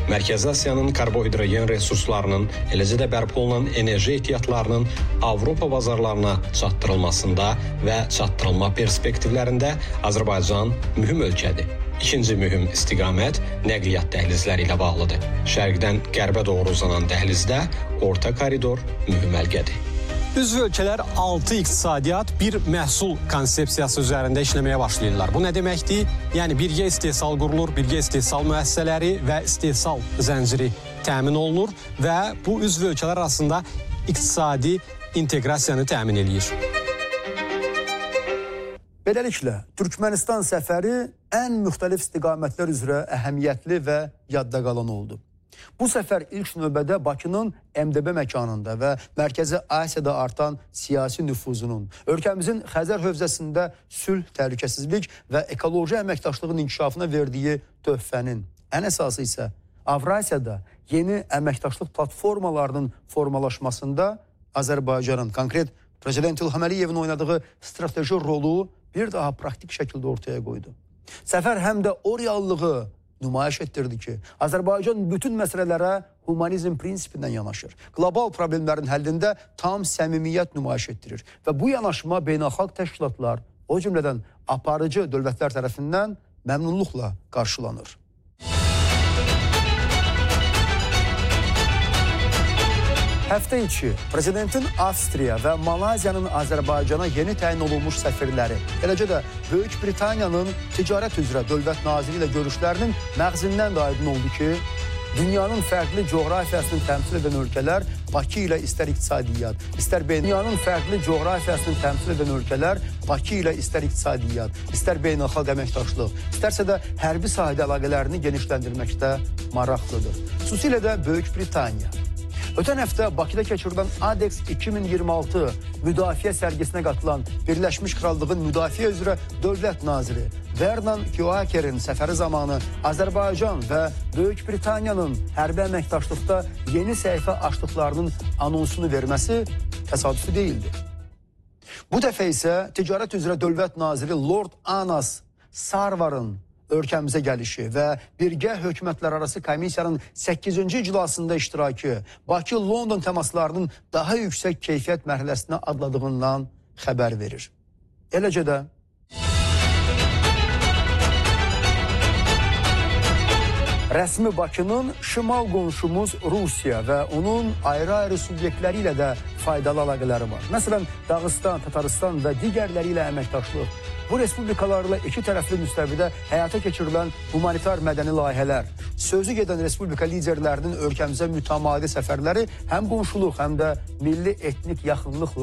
Mərkəzi Asiyanın karbohidrogen resurslarının, eləcə də bərpa olunan enerji ehtiyatlarının Avropa bazarlarına çatdırılmasında və çatdırılma perspektivlərində Azərbaycan mühüm ölkədir. İkinci mühüm istiqamət nəqliyyat dəhlizləri ilə bağlıdır. Şərqdən qərbə doğru uzanan dəhlizdə orta koridor mühüm əlqədir. Üzv ölkələr 6 iqtisadiyyat, bir məhsul konsepsiyası üzərində işləməyə başlayırlar. Bu nə deməkdir? Yəni birgə istehsal qurulur, birgə istehsal müəssisələri və istehsal zənciri təmin olunur və bu üzv ölkələr arasında iqtisadi inteqrasiyanı təmin edir. Beləliklə, Türkmənistan səfəri ən müxtəlif istiqamətlər üzrə əhəmiyyətli və yadda qalan oldu. Bu səfər ilk növbədə Bakının MDB məkanında və Mərkəzi Asiyada artan siyasi nüfuzunun, ölkəmizin Xəzər hövzəsində sülh, təhlükəsizlik və ekoloji əməkdaşlığın inkişafına verdiyi töhfənin, ən əsası isə Avrasiyada yeni əməkdaşlıq platformalarının formalaşmasında Azərbaycanın, konkret Prezident İlham Əliyevin oynadığı strateji rolu bir daha praktik şəkildə ortaya qoydu. Səfər həm də o reallığı nümayiş etdirdi ki, Azərbaycan bütün məsələlərə humanizm prinsipindən yanaşır. Qlobal problemlərin həllində tam səmimiyyət nümayiş etdirir və bu yanaşma beynəlxalq təşkilatlar, o cümlədən aparıcı dövlətlər tərəfindən məmnunluqla qarşılanır. Həftə içi Prezidentin Avstriya və Malayziyanın Azərbaycana yeni təyin olunmuş səfirləri, eləcə də Böyük Britaniyanın ticarət üzrə dövlət naziri ilə görüşlərinin məğzindən də aydın oldu ki, dünyanın fərqli coğrafiyasını təmsil edən ölkələr Bakı ilə istər iqtisadiyyat, istər beynəlxalq əməkdaşlıq, istərsə də hərbi sahədə əlaqələrini genişləndirməkdə maraqlıdır. Xüsusilə də Böyük Britaniya. Ötən həftə Bakıda keçirilən ADEX 2026 müdafiə sərgisinə qatılan Birləşmiş Krallığın müdafiə üzrə dövlət naziri Vernon Kyoakerin səfəri zamanı Azərbaycan və Böyük Britaniyanın hərbi əməkdaşlıqda yeni səhifə açdıqlarının anonsunu verməsi təsadüfi deyildi. Bu dəfə isə ticarət üzrə dövlət naziri Lord Anas Sarwarın ölkəmizə gəlişi və birgə hökumətlərarası komissiyanın 8-ci iclasında iştirakı Bakı-London təmaslarının daha yüksək keyfiyyət mərhələsinə adladığından xəbər verir. Eləcə də rəsmi Bakının şimal qonşumuz Rusiya və onun ayrı-ayrı subyektləri ilə də faydalı əlaqələri var. Məsələn, Dağıstan, Tataristan və digərləri ilə əməkdaşlıq. Bu respublikalarla iki tərəfli müstəvidə həyata keçirilən humanitar mədəni layihələr, sözü gedən respublika liderlərinin ölkəmizə mütəmadi səfərləri həm qonşuluq, həm də milli etnik yaxınlıqla